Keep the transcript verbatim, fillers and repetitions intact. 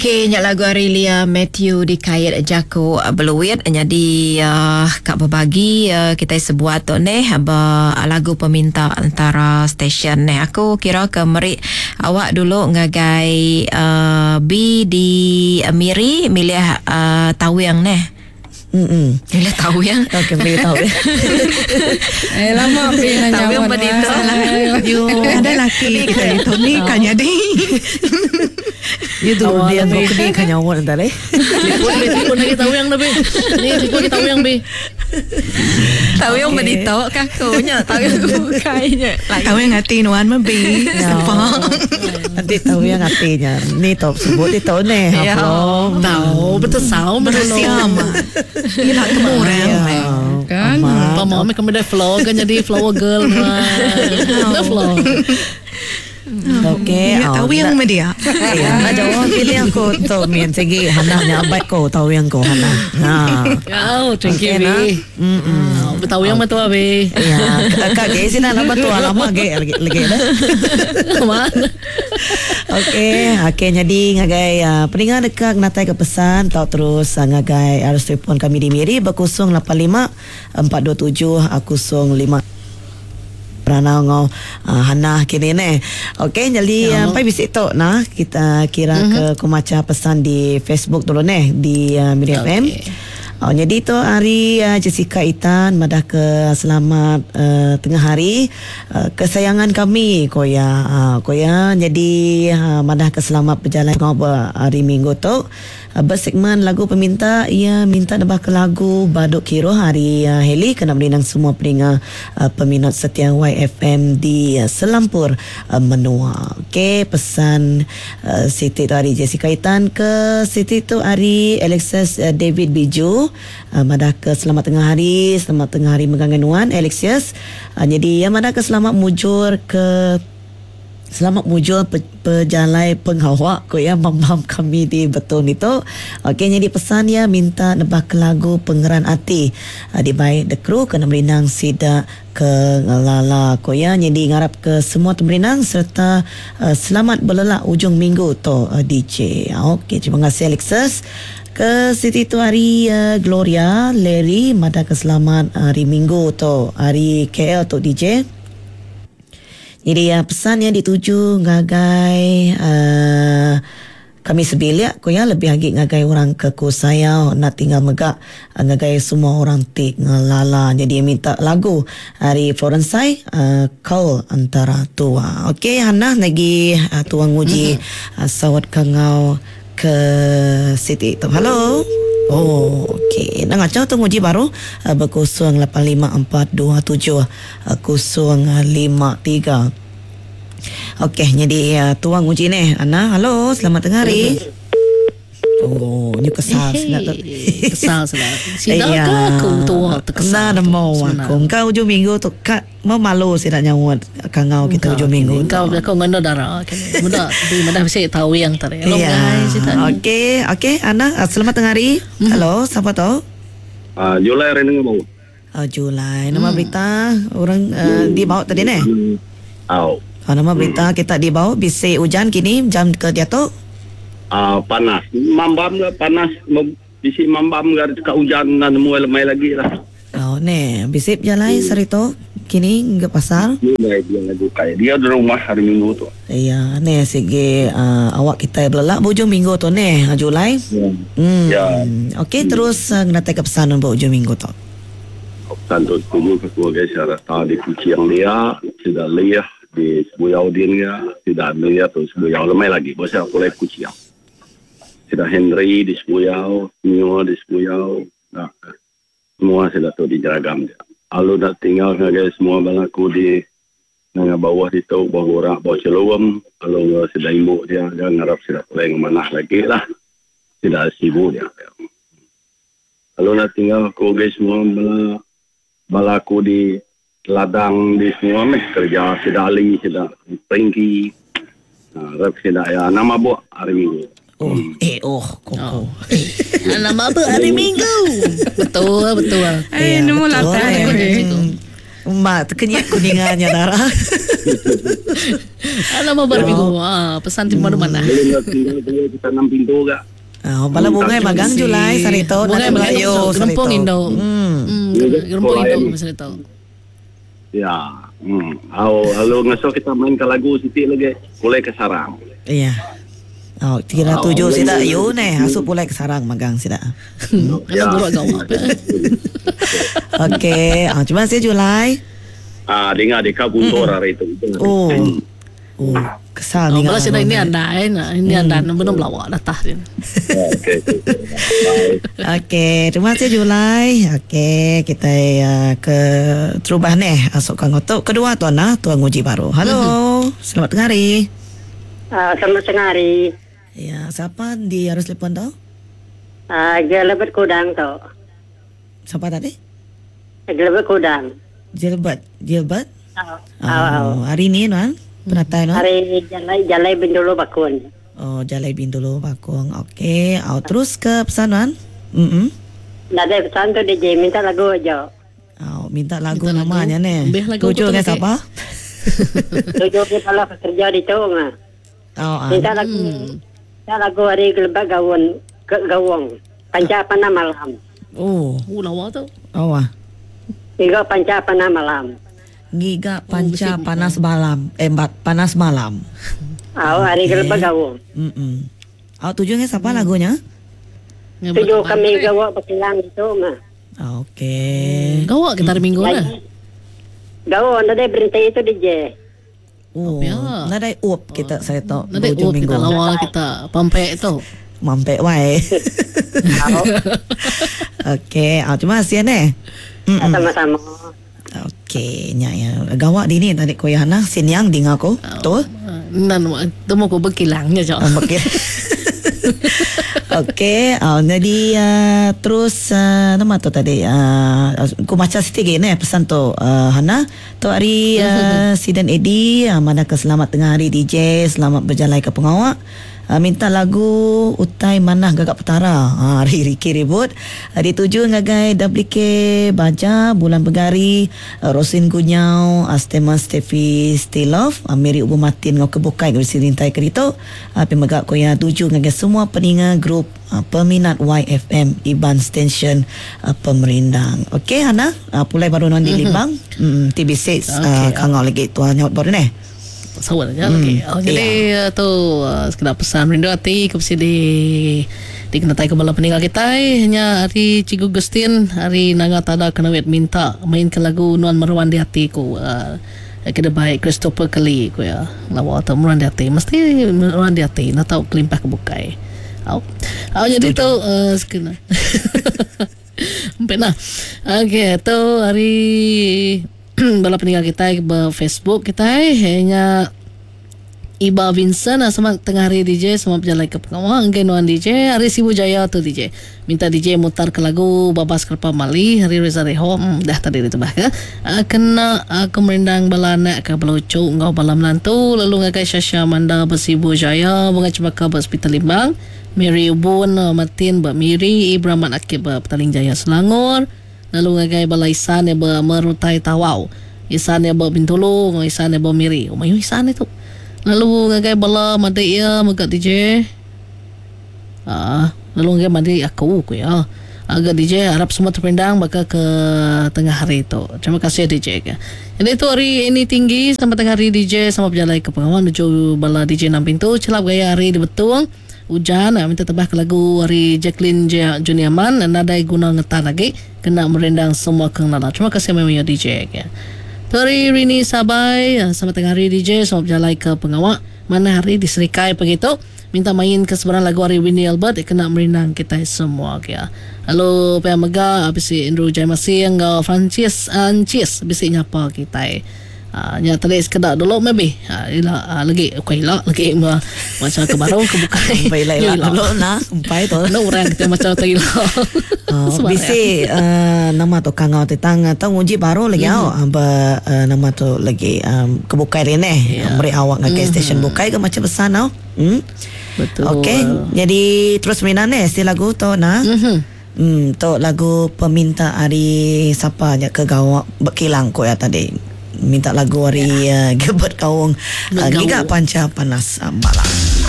Okay, nyak lagu Aurelia Matthew di kait Jako Beluit. Jadi uh, kak berbagi uh, kita sebuah tu ni aba lagu peminta antara stesen ni. Aku kira ke merik awak dulu ngagai uh, B di uh, Miri milih uh, Tawing ni. Hmm. Milih Tawing. Okey, milih Tawing. Eh lama pilih Tawing berdito. You ada laki kita itu ni kan jadi. You tu dia kau kena kan nyawa nanti leh. Liput liput lagi Tawing dah be. Ni liput kita Tawing be. Tawing berdito kakunya. Tawing kainya. Tawing hati nuan membi. Nanti Tawing hatinya. Ni top sebut itu ni. Ya. Tahu betul sah betul siam. Gila kemurang. Kan Pama me kemudian flow kan jadi flower girl mah. Flow. Okey, tahu yang media. Ya, ada orang pilih aku tu mian segi Hana nyabat ko tahu yang ko Hana. Ha. Oh, thank you be. Hmm. Tahu yang betul be. Ya, kak ge sina nama tu lama ge lagi lagi dah. Mana? Okey, okey jadi ngagai uh, peningan dekat natai ke pesan tau terus uh, ngagai harus telefon kami di Miri berkosong lapan lima empat dua tujuh kosong lima Pernah ngau uh, Hana kini ni. Okey, jadi sampai uh, bisik tu nah kita kira uh-huh. ke kumaca pesan di Facebook dulu ni di uh, Miri okay. F M. Oh, jadi tu hari uh, Jessica Itan madah ke selamat uh, tengah hari uh, kesayangan kami Koya uh, Koya jadi uh, madah ke selamat berjalan ngobrol hari Minggu tu uh, bersegmen lagu peminta ia minta nebah ke lagu Baduk Kiro hari uh, Heli kena berinang semua peringat uh, peminat setia Y F M di uh, Selampur uh, Menua. Okey, pesan uh, Siti tu hari Jessica Itan ke Siti tu hari Alexis uh, David Biju. Uh, madah ke selamat tengah hari, selamat tengah hari meganganuan Alexius. Uh, jadi ya madah ke selamat mujur ke selamat mujur pe, pejalai penghawa ko ya mam-mam kami di betul itu. Okey, jadi pesan ya minta nebah ke lagu Pengeran Ati uh, di baik The Crew kena berinang sida ke lala ko ya. Jadi ngarap ke semua temerinang serta uh, selamat berlelak ujung minggu tu uh, D J. Uh, Okey, terima kasih Alexis. Ke Siti tu hari uh, Gloria Larry madah ke selamat hari Minggu tu hari K L tu D J. Jadi uh, pesan yang dituju ngagai uh, kami sebilik ko ya lebih lagi ngagai orang ke ku saya nak tinggal megak uh, ngagai semua orang tik ngalala. Jadi minta lagu hari Florensai uh, kau antara tua. Okey, Hana lagi uh, tuang uji uh, sawat kangau ke Siti tu. Halo. Oh, okey. Nak ngacau tu uji baru uh, berkosong lapan lima empat dua tujuh kosong lima tiga. Okey, jadi uh, tuang uji ni. Ana, halo, selamat tengah hari. Oh, ni kesal sangat tu. Kesal sangat. Sida ke aku tua terkesal. Nah, mau aku. Kau ujung minggu tu kat mau malu sida nyawat kangau kita ujung minggu. Kau kau ngenda darah. Muda, di mana bisa tahu yang tadi. Hello guys. Okey, okey. Ana, selamat tengah hari. Halo, siapa tu? Ah, Julai Reneng mau. Ah, Julai. Nama berita orang uh, di bawah tadi ni. Au. Ah, nama berita kita di bawah bisik hujan kini jam ke jatuh. Ah, panas. Mambam lah panas. Bisi mambam gar dekat hujan dan semua lemai lagi lah. Oh, ni bisip jalan sarito kini ke pasar. Dia dia lagi kaya. Dia di rumah hari Minggu tu. Iya, ni segi uh, awak kita belak hujung minggu tu ni, Julai. Ya. Hmm. Ya. Okey, terus uh, nak ke pesan untuk hujung minggu tu. Pesan tu setuju ke keluarga saya rasa di kucing dia tidak liah di sebuyau dia tidak liah tu sebuyau lemai lagi. Bosnya mulai kucing. Sudah Henry di Sebuyau, Nyo di Sebuyau, nah, semua sudah tu di Jeragam dia. Lalu dah tinggal ngagai semua balaku di ngagai bawah di tu, bawah orang, bawah Celowam. Kalau sudah ibu dia, dia ngarap sudah mulai manah lagi lah. Tidak sibuk dia. Lalu dah tinggal aku ngagai semua balaku di ladang di semua meh kerja sudah ali, sudah pengki. Nah, rap sudah ya nama buat hari Minggu. Oh, eh oh, koko. Oh. Nama apa hari Minggu? Betul, betul. Eh, nemu latar. Mak terkenyat kuningannya darah. Alam baru minggu. Ah, pesan di mana-mana. Boleh nak tinggal tinggal kita enam pintu kak. Ah, bala bungai magang Julai sarito Bungai na Melayu Gempong Indo. Hmm. Hmm, Gempong Indo masa itu. Ya. Hmm. Au, halo ngaso kita main ke lagu Siti lagi. Kulai ke sarang. Iya. Oh, kira tujuh sida yo ne hasuk pulai ke sarang magang sida. Kalau buruk kau apa? Okey, ah cuma saya Julai. Ah, dengar deka buntor hari itu. Oh. Oh, kesal Oh, ni. malah sudah ini anda, ini anda belum lawak dah tah. Okey. Okey, terima kasih Julai. Okey, kita uh, ke terubah ni asuk kang otok kedua tuan nah, tuan nguji baru. Halo, selamat tengah hari. Uh, selamat tengah hari. Ya, siapa di harus telepon tau? Uh, Gelebet Kudang tu. Siapa tadi? Gelebet Kudang. Gilbert, Gilbert. Oh, Oh, hari ni tuan, penatai no? hari Jalai Jalai Bindulu Bakun. Oh, Jalai Bintulu Bakung. Okey, oh, terus ke pesanan. Hmm. Nada pesan tu D J minta lagu aja. Oh, minta lagu Minta lagu. namanya ni. Beh lagu Tujuh betul, ke okey. siapa? Tujuh kita lah kerja di tu ngah. Oh, ah. Minta lagu. Minta lagu hari Gelebet Gawon ke Gawong. Panca Panah Malam. Oh, Oh, lawak tu. oh ah. Tiga Panca Panah Malam. Giga panca panas malam. Eh, bat panas malam. Oh, hari Gelebet Gawong. Hmm. Oh, tujuhnya siapa lagunya? Tujuh kami gawak berkilang itu ngah. Okey. Gawak kita hari minggu lah. Gawon nada berhenti itu D J. Oh, ya. nadai up kita saya tahu. Nanti tujuh up kita lawak kita pampek tu. Mampek wae. Okey, ah terima kasih ni. Sama-sama. Okey, nya ya. Gawak di ni tadi koyah nah sinyang ding aku. Tu. Nan tu mau kau berkilangnya cak. Okey. Okey, ah jadi uh, terus uh, nama tu tadi uh, aku baca sikit ni pesan tu uh, Hana tu hari uh, Sidan Edi uh, mana ke selamat tengah hari D J, selamat berjalan ke pengawak. Uh, minta lagu Utai Manah Gagak Petara. Ha, hari Riki ribut. Hari tujuh ngagai W K Baja, Bulan Begari, uh, Rosin Gunyau, Astema Stefi Stilov, uh, Mary Ubu Matin ngau kebukai ke sirintai kerito. Uh, pemegak koya tujuh ngagai semua peninga grup uh, peminat Y F M Iban Station uh, Pemerindang. Okey Hana, uh, pulai baru non di Limbang. Mm, T B enam uh, kangau lagi tuan nyawat baru ni. Sawal aja lagi. Oh, jadi yeah. tu uh, sekedar pesan rindu hati ke sini di kenatai kembali peninggal kita hanya hari Cikgu Gustin hari nanga tada kena wet minta mainkan lagu Nuan Meruan di hatiku uh, kena baik Christopher Kelly ku ya lawa atau Meruan di hati mesti Meruan di hati nak tahu kelimpah kebukai. Au. Au jadi tu uh, sekedar. Pernah. Okey tu hari bala peninggal kita ke Facebook kita hanya Iba Vincent sama tengah hari D J sama berjalan ke pengawal genuan D J hari Sibu Jaya tu D J minta D J mutar ke lagu Babas Kerpa Mali hari Reza Reho hmm, dah tadi itu bah uh, kena aku uh, merindang bala nak ke belucu ngau bala menantu lalu ngakai Syasha Manda bersibu Jaya bunga cebaka berhospital Limbang Mary Ubun uh, Martin bermiri Ibrahim Akib Petaling Jaya Selangor lalu ngagai bala isan yang bermerutai tawau isan yang berbintulu isan yang bermiri oh mayu isan itu lalu ngagai bala madai ya magat D J ah lalu ngagai madai aku ku ya agak D J harap semua terpendang bakal ke tengah hari itu terima kasih D J ya. Jadi itu hari ini tinggi sampai tengah hari D J sama berjalan ke pengawan menuju bala D J enam pintu celap gaya hari di betul hujan minta tebah ke lagu hari Jacqueline Juniaman nadai guna ngetar lagi kena merendang semua kenala. Terima kasih memang ya D J ya. Hari Rini Sabai sama tengah hari D J sama berjalan ke pengawak mana hari di Serikai begitu minta main ke seberang lagu hari Winnie Albert kena merendang kita semua ya. Halo Pia Mega bisi Andrew Jaimasi yang Francis Ancis bisi nyapa kita Ah, nya tadi sekedar dulu maybe. Ah, ila ah, lagi okay lah lagi ma, macam ke baru ke bukan. Baik lah dulu nah, umpai tu. No orang kita macam tadi lah. Oh, bisi uh, nama tu kangau tetang tahu uji baru lagi au mm-hmm. amba uh, nama tu lagi um, kebukai rene yeah. Beri awak ngakai mm-hmm. station bukai ke macam besar au. Hmm? Betul. Okey, jadi terus mainan ni si lagu tu nah. Mhm. Hmm, tu lagu peminta hari siapa aja ke gawak berkilang ko ya tadi. Minta lagu hari uh, Gilbert Kawong uh, Giga Panca Panas uh, Malam.